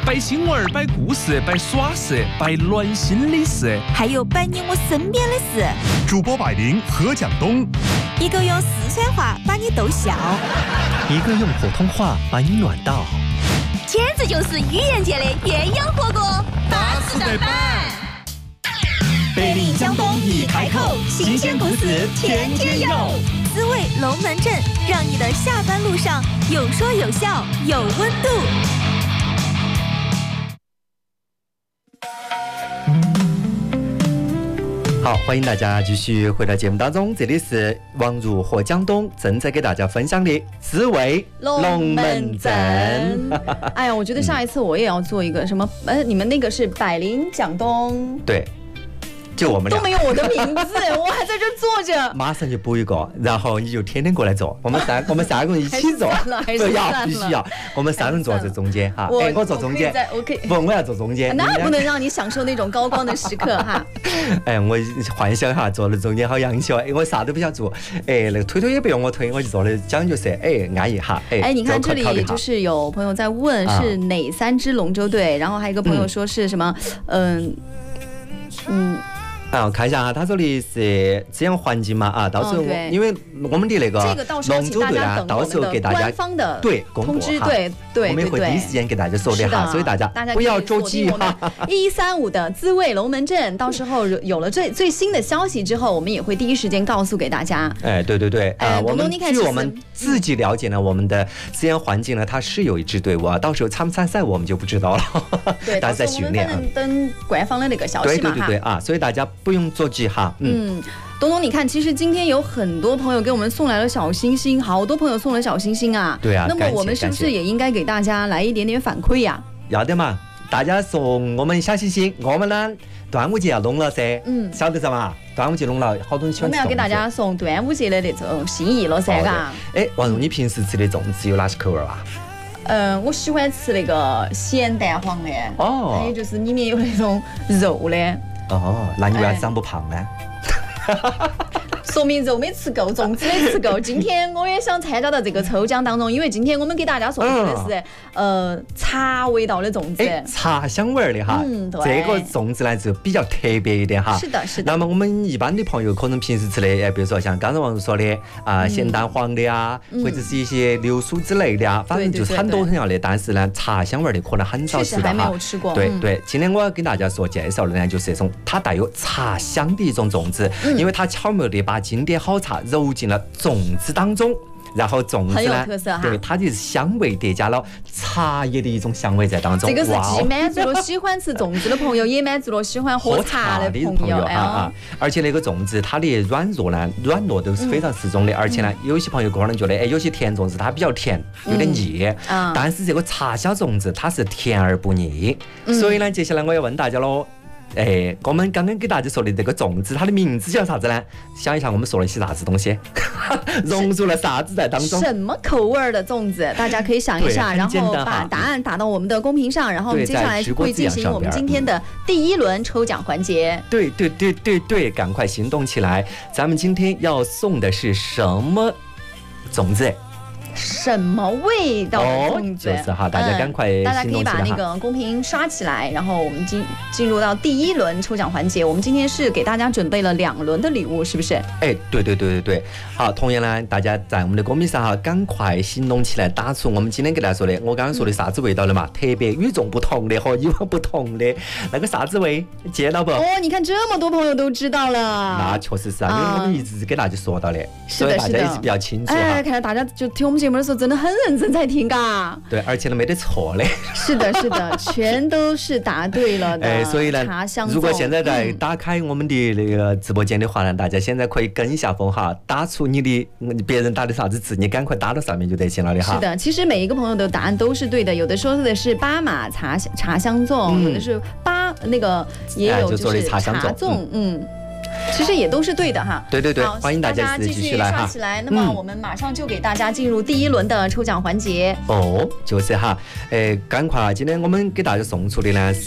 摆新闻、摆故事、摆耍事、摆暖心的事， 还有摆你我身边的事。 主播百灵何蒋东， 一个用四川话把你逗笑， 一个用普通话把你暖到， 简直就是语言界的鸳鸯火锅，巴适的板。北临江东一开口，新鲜故事天天有，滋味龙门阵，让你的下班路上有说有笑有温度。 好，欢迎大家继续回到节目当中，这里是王如和江东正在给大家分享的滋味龙门阵。 哎呀，我觉得下一次我也要做一个什么，你们那个是百灵蒋东， 对，就我们俩都没有我的名字，我还在这坐着。 马上就补一个，然后你就天天过来做，我们三个人一起做， 不要， 必须要，我们三人坐在中间哈。我坐中间，我要坐中间， 那不能让你享受那种高光的时刻哈。 哎，我幻想哈，坐在中间好洋气哦。哎，我啥都不想做，哎，那个推也不用我推，我就坐的讲究是，哎，安逸哈。 哎，你看这里就是有朋友在问是哪3支龙舟队，然后还有一个朋友说是什么， 我看一下哈，他说的是这样环境嘛啊，到时候因为我们的那个龙舟队呢，到时候给大家官方的对通知，对，我们会第一时间给大家说的哈，所以大家不要着急哈。 135的滋味龙门阵，到时候有了最新的消息之后，我们也会第一时间告诉给大家。 哎，对，据我们自己了解呢，我们的资源环境呢，它是有一支队伍啊，到时候参不参赛我们就不知道了。 对， 大家在训练啊， 等官方的那个消息嘛哈。 对啊，所以大家不用着急哈。 东东，你看，其实今天有很多朋友给我们送来了小星星，好多朋友送了小星星啊。 对啊， 那么我们是不是也应该给大家来一点点反馈呀？ 要的嘛，大家送我们小星星，我们呢端午节要弄了噻，晓得噻嘛？端午节弄了，好多人喜欢吃粽子。 我们要给大家送端午节的那种心意了噻，嘎。 哎，王蓉，你平时吃的粽子有哪些口味啊？ 我喜欢吃那个咸蛋黄的，还有就是里面有那种肉的。 哦，那你为啥长不胖呢？ 说明肉没吃够，粽子没吃够。今天我也想参加到这个抽奖当中，因为今天我们给大家送的是茶味道的粽子， 茶香味儿的哈。这个粽子呢就比较特别一点哈。 是的。 那么我们一般的朋友可能平时吃的，比如说像刚才王如说的咸蛋黄的呀，或者是一些牛酥之类的呀，反正就是很多很要的。但是呢，茶香味儿的可能很少吃到哈。 确实还没有吃过。 对，今天我要跟大家介绍的呢，就是这种它带有茶香的一种粽子，因为它巧妙地把经典好茶揉进了粽子当中，然后粽子呢，对，它就是香味叠加了茶叶的一种香味在当中。 这个是既满足了喜欢吃粽子的朋友，也满足了喜欢喝茶的朋友啊。 而且那个粽子它的软糯都是非常适中的，而且呢，有些朋友可能觉得，有些甜粽子它比较甜，有点腻，但是这个茶香粽子它是甜而不腻。所以呢，接下来我要问大家喽。我们刚刚给大家说的这个粽子，它的名字叫啥子呢？想一想，我们说了些啥子东西，融入了啥子在当中？ 什么口味的粽子？大家可以想一下，然后把答案打到我们的公屏上，然后我们接下来会进行我们今天的第1轮抽奖环节。 对，赶快行动起来！咱们今天要送的是什么粽子？ 什么味道的粽子？ 就是哈，大家赶快大家可以把那个公屏刷起来，然后我们进入到第1轮抽奖环节。我们今天是给大家准备了2轮的礼物，是不是？ 对。好，同样呢，大家在我们的公屏上哈，赶快行动起来，打出我们今天给大家说的，我刚刚说的啥子味道的嘛？特别与众不同的和以往不同的那个啥子味，记到不？ 你看这么多朋友都知道了。 那确实是啊，因为我们一直给大家说到的，所以大家一直比较清楚哈。 看到大家就听我们节目的时候真的很认真在听嘎。 对，而且呢没得错的。 是的，全都是答对了的。 所以呢，如果现在在打开我们的那个直播间的话呢，大家现在可以跟一下风哈，打出你的别人打的啥子字，你赶快打到上面就得行了的哈。 是的，其实每一个朋友的答案都是对的，有的说的是巴马茶香粽，有的是那个也有就是茶粽，其实也都是对的哈。 对，欢迎大家继续来哈。 刷起来，那么我们马上就给大家进入第1轮的抽奖环节。 就是哈，赶快，今天我们给大家送出的呢是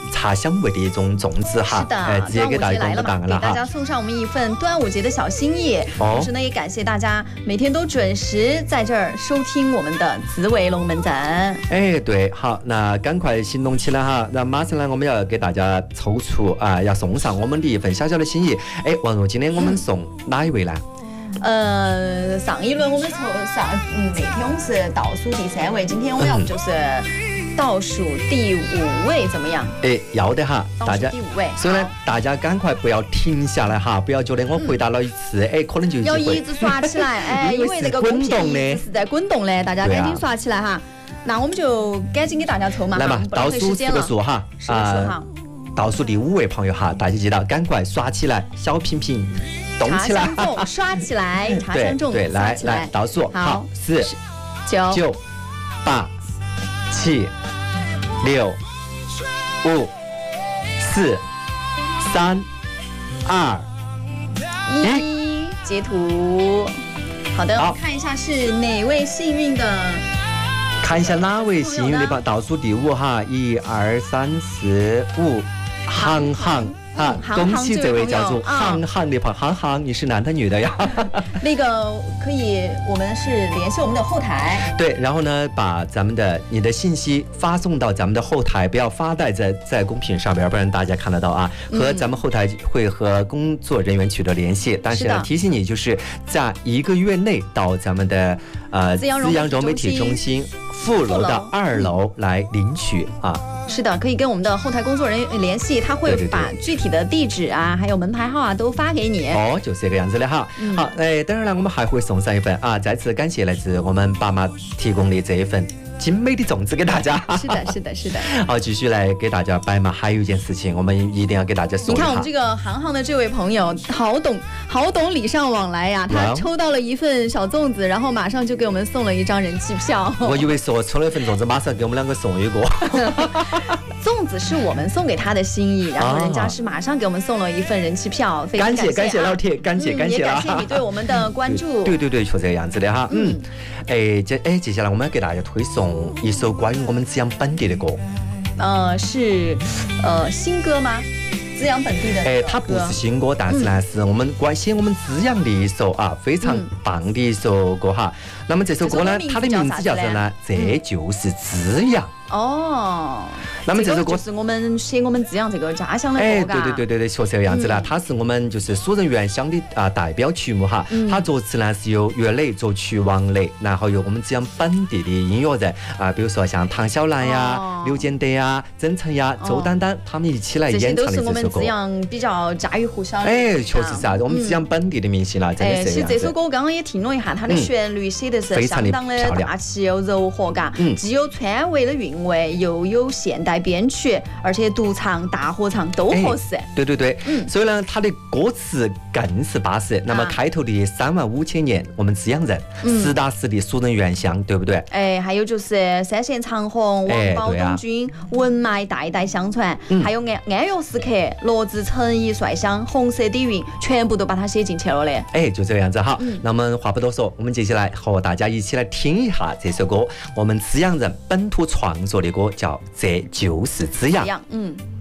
茶香味的一种粽子哈。 是的， 直接给大家公布答案了哈。 给大家送上我们一份端午节的小心意。同时呢，也感谢大家每天都准时在这儿收听我们的紫薇龙门阵。 哎，对，好，那赶快行动起来哈。那马上呢，我们要给大家抽出要送上我们的一份小小的心意。哎，王若，今天我们送哪一位呢？ 上一轮我们那天我们是倒数第3位，今天我们要不就是倒数第5位，怎么样？ 哎，要的哈，大家第5位。 所以呢，大家赶快不要停下来哈，不要觉得我回答了一次，哎，可能就要一直刷起来，哎，因为那个公屏是在滚动的，大家赶紧刷起来哈。那我们就赶紧给大家抽嘛， 来嘛，倒数10个数哈，倒数第5位朋友哈，大家记得赶快刷起来，小屏屏动起来， 茶香粽刷起来，茶香粽对，来倒数，好，4、9、8、7、6、5、4、3、2、 1，截图。好的，我看一下是哪位幸运的。 看一下哪位幸运的吧，倒数第5哈，1、2、3、4、5，航哈，恭喜这位叫做航的朋友，航，你是男的女的呀？ 那个可以，我们是联系我们的后台。 对，然后呢，把你的信息发送到咱们的后台，不要发带在公屏上边，不然大家看得到啊。和咱们后台会和工作人员取得联系，但是呢，提醒你就是在1个月内到咱们的资阳融媒体中心副楼的2楼来领取啊。 是的，可以跟我们的后台工作人员联系，他会把具体的地址啊，还有门牌号啊都发给你。 哦，就是这个样子的哈。好，当然了，我们还会送上一份啊，再次感谢来自我们爸妈提供的这一份精美的粽子给大家。 是的。 好，继续来给大家摆嘛。还有一件事情，我们一定要给大家说一下。 你看我们这个行的这位朋友，好懂礼尚往来呀，他抽到了一份小粽子，然后马上就给我们送了一张人气票。 我以为是我抽了一份粽子，马上给我们2个送一个。 粽子是我们送给他的心意，然后人家是马上给我们送了一份人气票，非常感谢老铁，感谢也感谢你对我们的关注。 对，就这个样子的哈。接下来我们要给大家推送一首关于我们资阳本地的歌。 是新歌吗？资阳本地的它不是新歌，但是呢是我们关心我们资阳的一首非常棒的一首歌哈。那么这首歌呢，它的名字叫什么呢？这就是资阳。 哦， 那么这首歌就是我们写我们资阳这个家乡的歌嘎。 对，确实这个样子啦。它是我们就是苏人原乡的代表曲目哈。它作词呢是由岳磊，作曲王磊，然后由我们资阳本地的音乐人比如说像唐小兰呀、刘建德呀、曾诚呀、周丹丹，他们一起来演唱的这首歌。这些都是我们资阳比较家喻户晓的。 确实是啊，我们资阳本地的明星啦，真的是这样子。 其实这首歌我刚刚也听了一下，它的旋律写的是相当的大气又柔和嘎，既有川味的韵味，又有现代编曲，而且独唱大合唱都合适。 对，所以呢，它的歌词更是巴适。那么开头的35000年，我们资阳人实打实的苏人原乡，对不对？ 还有就是三线长虹、王宝东军文脉代代相传，还有安岳时刻、罗志诚意率乡、红色底蕴，全部都把它写进去了的。 就这个样子哈。那么话不多说，我们接下来和大家一起来听一下这首歌，我们资阳人本土创作的歌，叫《这就是资阳》。